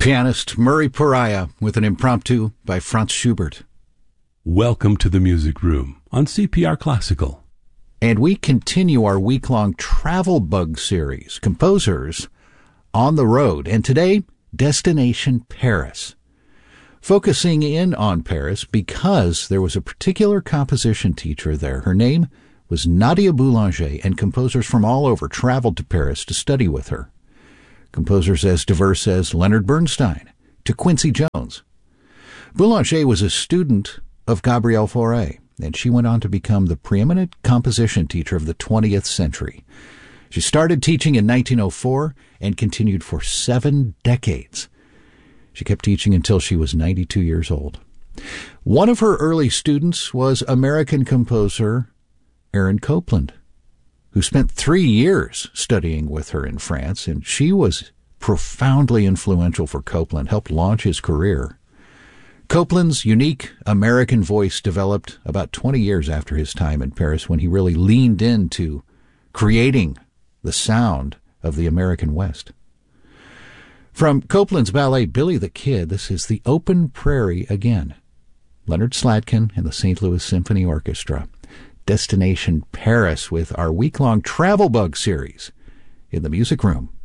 Pianist Murray Pariah with an impromptu by Franz Schubert. Welcome to the Music Room on CPR Classical. And we continue our week-long Travel Bug series, Composers on the Road. And today, Destination Paris. Focusing in on Paris because there was a particular composition teacher there. Her name was Nadia Boulanger, and composers from all over traveled to Paris to study with her. Composers as diverse as Leonard Bernstein to Quincy Jones. Boulanger was a student of Gabriel Fauré, and she went on to become the preeminent composition teacher of the 20th century. She started teaching in 1904 and continued for 7 decades. She kept teaching until she was 92 years old. One of her early students was American composer Aaron Copland, who spent 3 years studying with her in France, and she was profoundly influential for Copland, helped launch his career. Copland's unique American voice developed about 20 years after his time in Paris, when he really leaned into creating the sound of the American West. From Copland's ballet Billy the Kid, this is The Open Prairie Again. Leonard Slatkin and the St. Louis Symphony Orchestra. Destination Paris with our week-long Travel Bug series in the Music Room